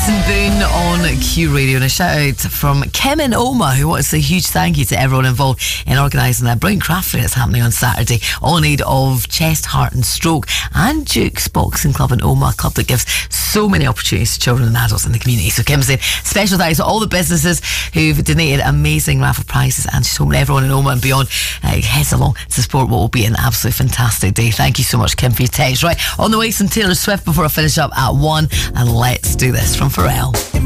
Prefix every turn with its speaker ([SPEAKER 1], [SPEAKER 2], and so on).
[SPEAKER 1] Jason Boone on Q Radio, and a shout out from Kim in Oma, who wants a huge thank you to everyone involved in organising that brilliant craft fair that's happening on Saturday, all in aid of Chest, Heart and Stroke and Duke's Boxing Club in Oma, a club that gives so many opportunities to children and adults in the community. So Kim's saying special thanks to all the businesses who've donated amazing raffle prizes, and she's hoping everyone in Oma and beyond heads along to support what will be an absolutely fantastic day. Thank you so much, Kim, for your text. Right, on the way, some Taylor Swift before I finish up at 1, and let's do this from Pharrell.